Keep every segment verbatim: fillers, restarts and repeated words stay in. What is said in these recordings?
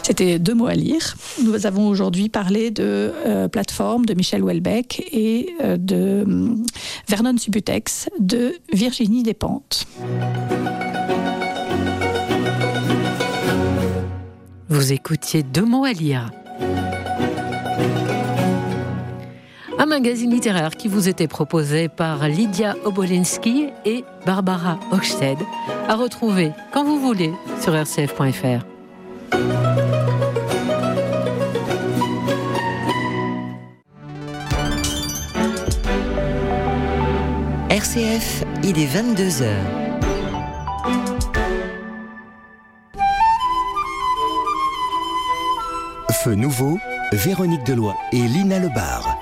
C'était Deux mots à lire. Nous avons aujourd'hui parlé de euh, Plateforme de Michel Houellebecq et euh, de euh, Vernon Subutex de Virginie Despentes. Vous écoutiez Deux mots à lire. Un magazine littéraire qui vous était proposé par Lydia Obolinski et Barbara Hochstedt, à retrouver quand vous voulez sur r c f point f r. R C F, il est vingt-deux heures. Feu nouveau, Véronique Deloy et Lina Lebar.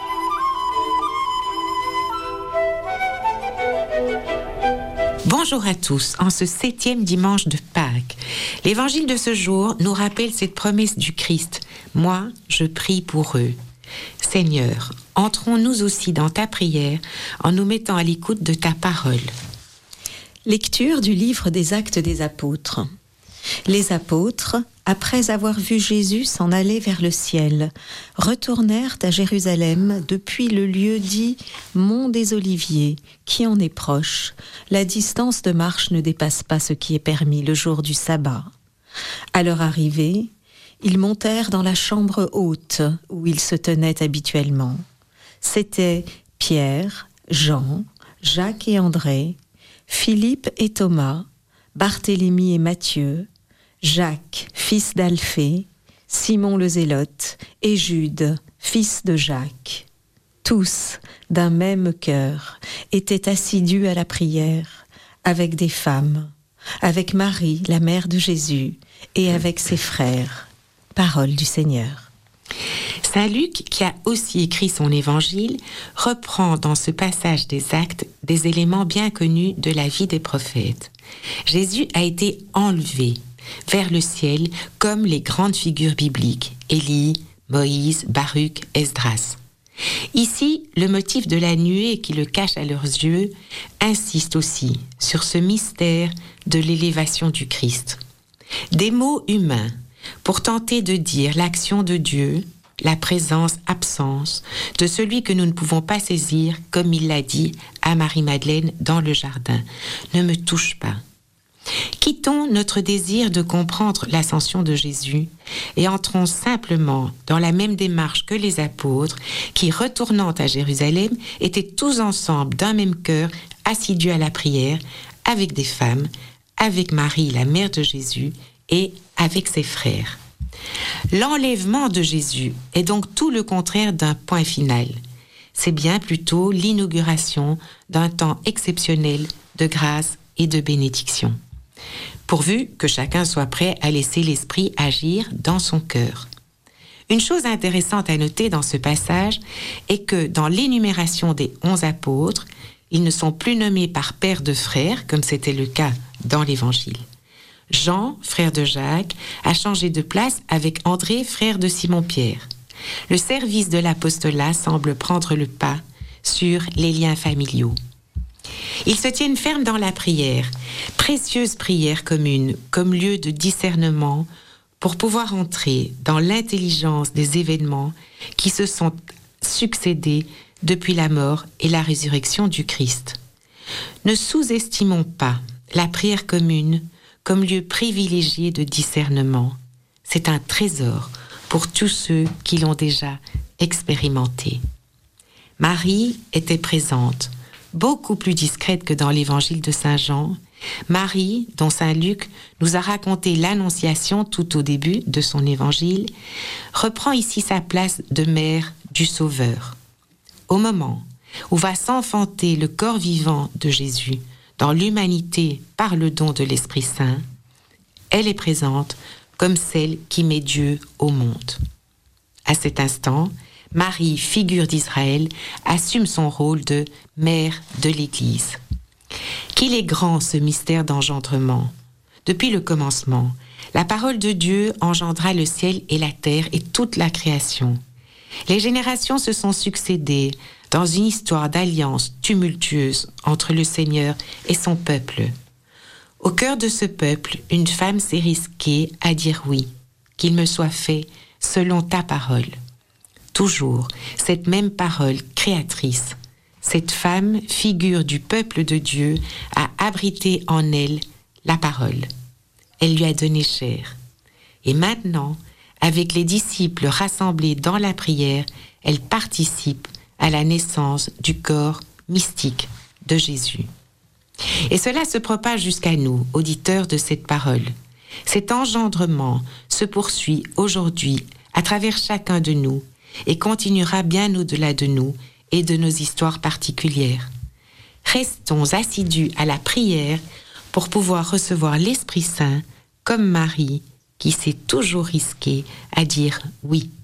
Bonjour à tous, en ce septième dimanche de Pâques. L'évangile de ce jour nous rappelle cette promesse du Christ. Moi, je prie pour eux. Seigneur, entrons nous aussi dans ta prière en nous mettant à l'écoute de ta parole. Lecture du livre des Actes des Apôtres. Les apôtres, après avoir vu Jésus s'en aller vers le ciel, retournèrent à Jérusalem depuis le lieu dit Mont des Oliviers, qui en est proche. La distance de marche ne dépasse pas ce qui est permis le jour du sabbat. À leur arrivée, ils montèrent dans la chambre haute où ils se tenaient habituellement. C'étaient Pierre, Jean, Jacques et André, Philippe et Thomas, Barthélemy et Matthieu, Jacques, fils d'Alphée, Simon le Zélote et Jude, fils de Jacques. Tous, d'un même cœur, étaient assidus à la prière, avec des femmes, avec Marie, la mère de Jésus, et avec ses frères. Parole du Seigneur. Saint Luc, qui a aussi écrit son évangile, reprend dans ce passage des Actes des éléments bien connus de la vie des prophètes. Jésus a été enlevé vers le ciel comme les grandes figures bibliques, Élie, Moïse, Baruch, Esdras. Ici, le motif de la nuée qui le cache à leurs yeux insiste aussi sur ce mystère de l'élévation du Christ. Des mots humains pour tenter de dire l'action de Dieu, la présence-absence de celui que nous ne pouvons pas saisir, comme il l'a dit à Marie-Madeleine dans le jardin. Ne me touche pas. Quittons notre désir de comprendre l'ascension de Jésus et entrons simplement dans la même démarche que les apôtres qui, retournant à Jérusalem, étaient tous ensemble d'un même cœur, assidus à la prière, avec des femmes, avec Marie, la mère de Jésus, et avec ses frères. L'enlèvement de Jésus est donc tout le contraire d'un point final. C'est bien plutôt l'inauguration d'un temps exceptionnel de grâce et de bénédiction. Pourvu que chacun soit prêt à laisser l'Esprit agir dans son cœur. Une chose intéressante à noter dans ce passage est que dans l'énumération des onze apôtres, ils ne sont plus nommés par paire de frères, comme c'était le cas dans l'Évangile. Jean, frère de Jacques, a changé de place avec André, frère de Simon-Pierre. Le service de l'apostolat semble prendre le pas sur les liens familiaux. Ils se tiennent fermes dans la prière, précieuse prière commune, comme lieu de discernement pour pouvoir entrer dans l'intelligence des événements qui se sont succédés depuis la mort et la résurrection du Christ. Ne sous-estimons pas la prière commune comme lieu privilégié de discernement. C'est un trésor pour tous ceux qui l'ont déjà expérimenté. Marie était présente, beaucoup plus discrète que dans l'évangile de Saint Jean. Marie, dont Saint Luc nous a raconté l'annonciation tout au début de son évangile, reprend ici sa place de mère du Sauveur. Au moment où va s'enfanter le corps vivant de Jésus dans l'humanité par le don de l'Esprit Saint, elle est présente comme celle qui met Dieu au monde. À cet instant, Marie, figure d'Israël, assume son rôle de mère de l'Église. Qu'il est grand ce mystère d'engendrement. Depuis le commencement, la parole de Dieu engendra le ciel et la terre et toute la création. Les générations se sont succédées dans une histoire d'alliance tumultueuse entre le Seigneur et son peuple. Au cœur de ce peuple, une femme s'est risquée à dire oui. qu'il me soit fait selon ta parole. Toujours cette même parole créatrice, cette femme, figure du peuple de Dieu, a abrité en elle la parole. Elle lui a donné chair. Et maintenant, avec les disciples rassemblés dans la prière, elle participe à la naissance du corps mystique de Jésus. Et cela se propage jusqu'à nous, auditeurs de cette parole. Cet engendrement se poursuit aujourd'hui à travers chacun de nous et continuera bien au-delà de nous et de nos histoires particulières. Restons assidus à la prière pour pouvoir recevoir l'Esprit Saint comme Marie qui s'est toujours risquée à dire oui.